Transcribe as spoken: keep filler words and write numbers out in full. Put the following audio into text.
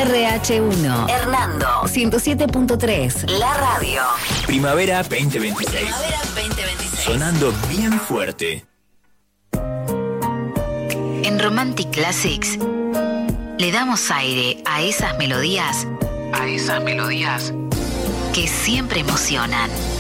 R H uno, Hernando, ciento siete punto tres, la radio. Primavera veinte veintiséis. Primavera veinte veintiséis. Sonando bien fuerte. En Romantic Classics le damos aire a esas melodías, a esas melodías que siempre emocionan.